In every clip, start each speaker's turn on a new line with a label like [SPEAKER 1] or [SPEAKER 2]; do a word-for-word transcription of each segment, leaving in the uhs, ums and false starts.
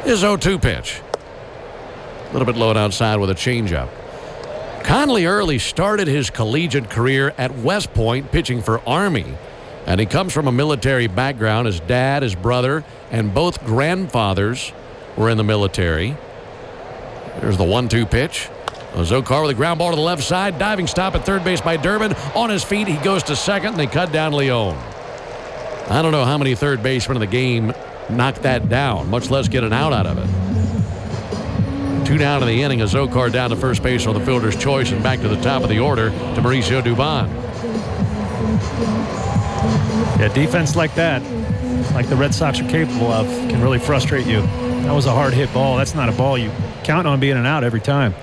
[SPEAKER 1] His oh two pitch. A little bit low and outside with a changeup. Conley Early started his collegiate career at West Point pitching for Army. And he comes from a military background. His dad, his brother, and both grandfathers were in the military. There's the one two pitch. Zokar with a ground ball to the left side. Diving stop at third base by Durbin. On his feet, he goes to second, and they cut down Leone. I don't know how many third basemen in the game knocked that down, much less get an out out of it. Two down in the inning. Zokar down to first base on the fielder's choice and back to the top of the order to Mauricio Dubon.
[SPEAKER 2] Yeah, defense like that, like the Red Sox are capable of, can really frustrate you. That was a hard hit ball. That's not a ball you count on being an out every time.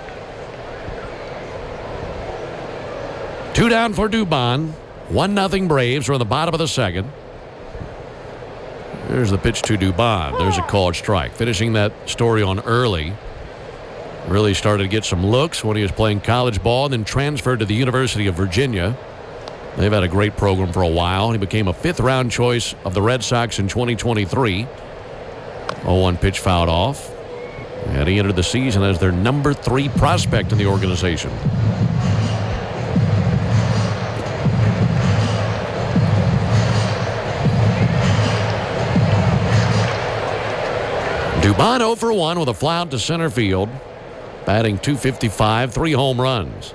[SPEAKER 1] Two down for Dubon. One nothing Braves. We're in the bottom of the second. There's the pitch to Dubon. There's a called strike. Finishing that story on Early. Really started to get some looks when he was playing college ball and then transferred to the University of Virginia. They've had a great program for a while. He became a fifth round choice of the Red Sox in twenty twenty-three. oh one pitch fouled off. And he entered the season as their number three prospect in the organization. Dubon oh for one with a fly out to center field. Batting two fifty-five, three home runs.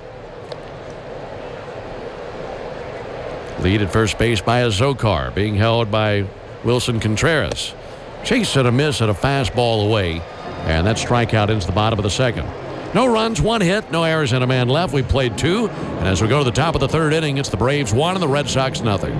[SPEAKER 1] Lead at first base by Zokar, being held by Wilson Contreras. Chase and a miss at a fastball away, and that strikeout into the bottom of the second. No runs, one hit, no errors, and a man left. We played two, and as we go to the top of the third inning, it's the Braves one and the Red Sox nothing.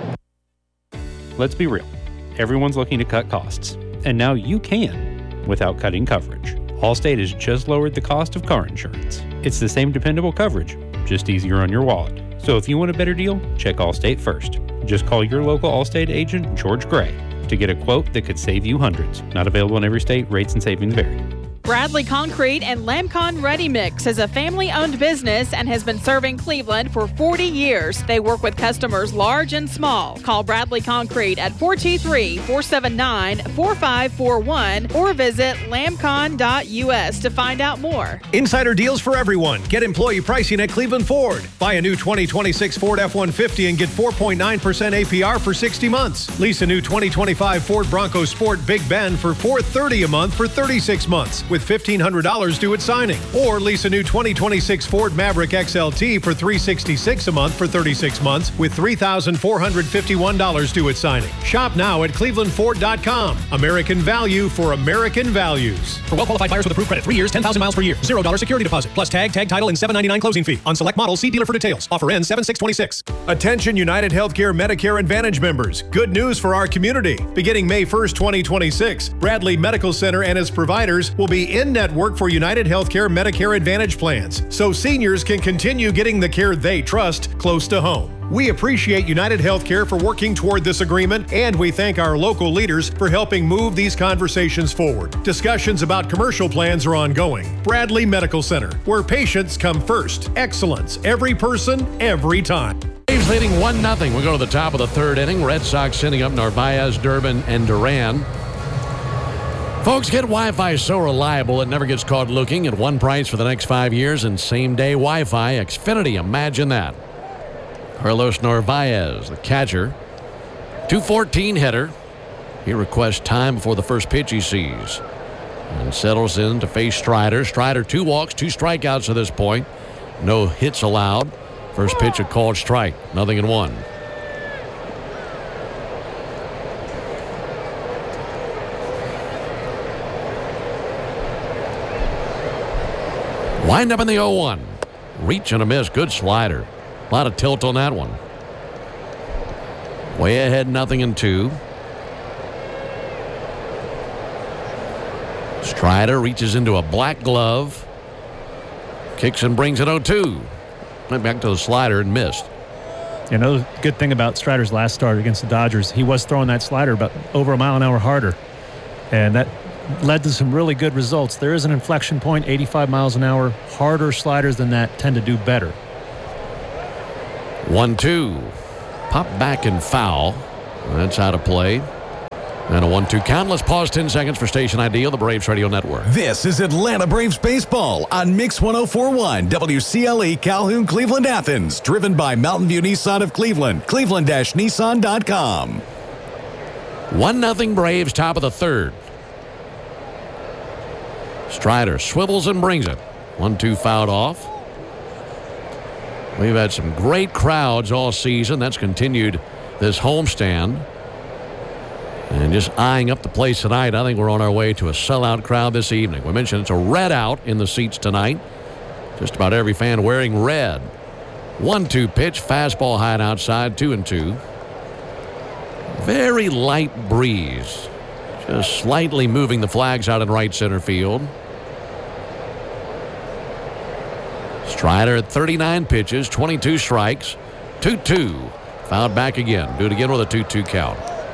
[SPEAKER 3] Let's be real. Everyone's looking to cut costs, and now you can without cutting coverage. Allstate has just lowered the cost of car insurance. It's the same dependable coverage, just easier on your wallet. So if you want a better deal, check Allstate first. Just call your local Allstate agent, George Gray, to get a quote that could save you hundreds. Not available in every state. Rates and savings vary.
[SPEAKER 4] Bradley Concrete and Lamcon Ready Mix is a family-owned business and has been serving Cleveland for forty years. They work with customers large and small. Call Bradley Concrete at four two three, four seven nine, four five four one or visit lamcon dot U S to find out more.
[SPEAKER 5] Insider deals for everyone. Get employee pricing at Cleveland Ford. Buy a new twenty twenty-six Ford F one fifty and get four point nine percent A P R for sixty months. Lease a new twenty twenty-five Ford Bronco Sport Big Bend for four hundred thirty dollars a month for thirty-six months with fifteen hundred dollars due at signing. Or lease a new twenty twenty-six Ford Maverick X L T for three hundred sixty-six dollars a month for thirty-six months with three thousand four hundred fifty-one dollars due at signing. Shop now at cleveland ford dot com. American value for American values.
[SPEAKER 6] For well-qualified buyers with approved credit, three years, ten thousand miles per year. zero dollars security deposit, plus tag, tag title, and seven ninety-nine closing fee. On select models, see dealer for details. Offer ends seven six twenty-six.
[SPEAKER 5] Attention United Healthcare Medicare Advantage members. Good news for our community. Beginning May first, twenty twenty-six, Bradley Medical Center and its providers will be in-network for United Healthcare Medicare Advantage plans, so seniors can continue getting the care they trust close to home. We appreciate United Healthcare for working toward this agreement, and we thank our local leaders for helping move these conversations forward. Discussions about commercial plans are ongoing. Bradley Medical Center, where patients come first. Excellence, every person, every time.
[SPEAKER 1] Braves leading one nothing. We go to the top of the third inning. Red Sox sending up Narvaez, Durbin, and Duran. Folks, get Wi-Fi so reliable it never gets caught looking at one price for the next five years and same-day Wi-Fi. Xfinity, imagine that. Carlos Narvaez, the catcher. two fourteen hitter. He requests time before the first pitch he sees. And settles in to face Strider. Strider, two walks, two strikeouts at this point. No hits allowed. First pitch, a called strike. Nothing in one. Wind up in the oh one. Reach and a miss. Good slider. A lot of tilt on that one. Way ahead, nothing in two. Strider reaches into a black glove. Kicks and brings it oh two. Went back to the slider and missed.
[SPEAKER 2] You know, the good thing about Strider's last start against the Dodgers, he was throwing that slider about over a mile an hour harder. And that led to some really good results. There is an inflection point, eighty-five miles an hour. Harder sliders than that tend to do better.
[SPEAKER 1] one two. Pop back and foul. That's out of play. And a one two count. Let's pause ten seconds for station I D on the Braves Radio Network.
[SPEAKER 7] This is Atlanta Braves baseball on Mix one oh four point one, W C L E Calhoun, Cleveland, Athens. Driven by Mountain View Nissan of Cleveland, cleveland dash nissan dot com.
[SPEAKER 1] one nothing Braves, top of the third. Strider swivels and brings it. one two fouled off. We've had some great crowds all season. That's continued this homestand. And just eyeing up the place tonight, I think we're on our way to a sellout crowd this evening. We mentioned it's a red out in the seats tonight. Just about every fan wearing red. one two pitch, fastball high and outside, two and two. Very light breeze. Just slightly moving the flags out in right center field. Strider at thirty-nine pitches, twenty-two strikes, two two. Fouled back again. Do it again with a two two count.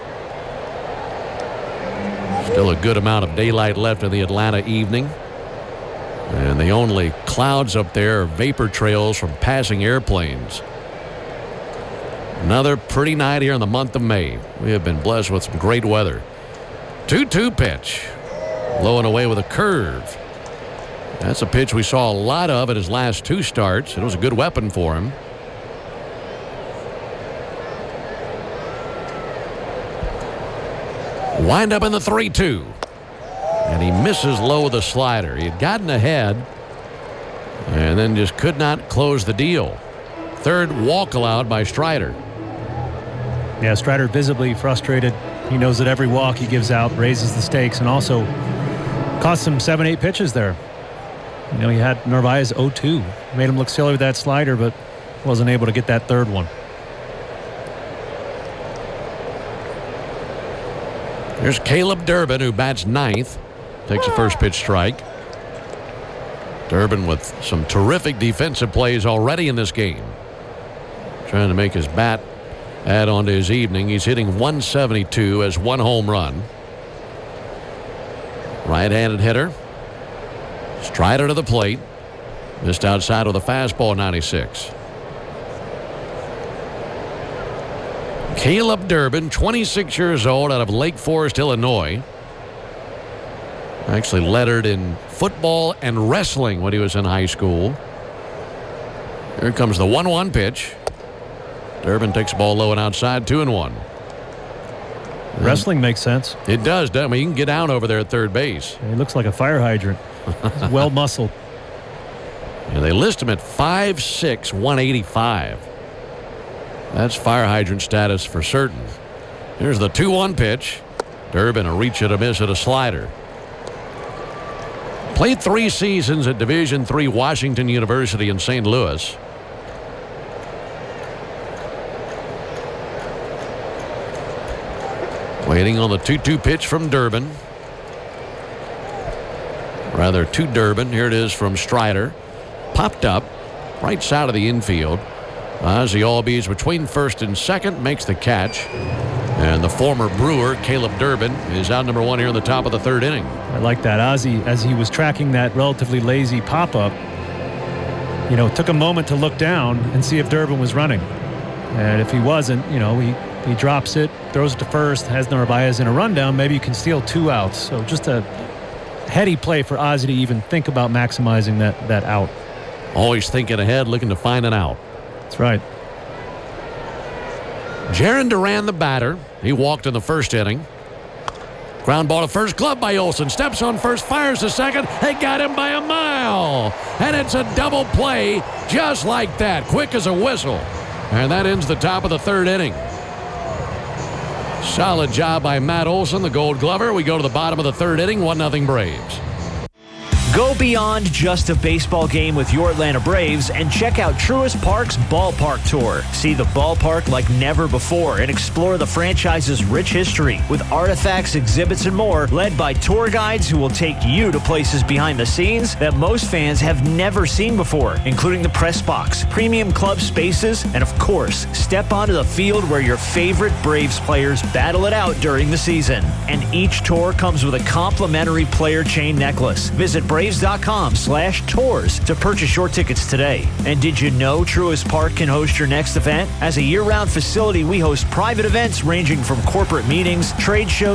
[SPEAKER 1] Still a good amount of daylight left in the Atlanta evening. And the only clouds up there are vapor trails from passing airplanes. Another pretty night here in the month of May. We have been blessed with some great weather. two two pitch. Low and away with a curve. That's a pitch we saw a lot of in his last two starts. It was a good weapon for him. Wind up in the three two. And he misses low with a slider. He had gotten ahead and then just could not close the deal. Third walk allowed by Strider.
[SPEAKER 2] Yeah, Strider visibly frustrated. He knows that every walk he gives out raises the stakes and also cost him seven, eight pitches there. You know, he had Narvaez oh two. Made him look silly with that slider, but wasn't able to get that third one.
[SPEAKER 1] Here's Caleb Durbin, who bats ninth. Takes a first pitch strike. Durbin with some terrific defensive plays already in this game. Trying to make his bat add on to his evening. He's hitting one seventy-two as one home run. Right-handed hitter. Strider to the plate. Missed outside with a fastball, ninety-six. Caleb Durbin, twenty-six years old, out of Lake Forest, Illinois. Actually lettered in football and wrestling when he was in high school. Here comes the one one pitch. Durbin takes the ball low and outside, two and one.
[SPEAKER 2] Wrestling makes sense.
[SPEAKER 1] It does, doesn't it? I mean, you can get down over there at third base.
[SPEAKER 2] He looks like a fire hydrant. He's well muscled.
[SPEAKER 1] And they list him at five six, one eighty-five. That's fire hydrant status for certain. Here's the two one pitch. Durbin, a reach and a miss at a slider. Played three seasons at Division three Washington University in Saint Louis. Waiting on the two two pitch from Durbin. Rather, to Durbin. Here it is from Strider. Popped up. Right side of the infield. Ozzie Albies between first and second makes the catch. And the former Brewer, Caleb Durbin, is out number one here in the top of the third inning.
[SPEAKER 2] I like that. Ozzie, as he was tracking that relatively lazy pop-up, you know, took a moment to look down and see if Durbin was running. And if he wasn't, you know, he, he drops it, throws it to first, has Narvaez in a rundown. Maybe you can steal two outs. So just a heady play for Ozzie to even think about maximizing that, that out.
[SPEAKER 1] Always thinking ahead, looking to find an out.
[SPEAKER 2] That's right.
[SPEAKER 1] Jarren Duran, the batter. He walked in the first inning. Ground ball to first, glove by Olson. Steps on first, fires to second. They got him by a mile. And it's a double play just like that. Quick as a whistle. And that ends the top of the third inning. Solid job by Matt Olson, the Gold Glover. We go to the bottom of the third inning, one nothing Braves.
[SPEAKER 8] Go beyond just a baseball game with your Atlanta Braves and check out Truist Park's Ballpark Tour. See the ballpark like never before and explore the franchise's rich history with artifacts, exhibits, and more, led by tour guides who will take you to places behind the scenes that most fans have never seen before, including the press box, premium club spaces, and of course, step onto the field where your favorite Braves players battle it out during the season. And each tour comes with a complimentary player chain necklace. Visit Braves dot com slash tours to purchase your tickets today. And did you know Truist Park can host your next event? As a year-round facility, we host private events ranging from corporate meetings, trade shows,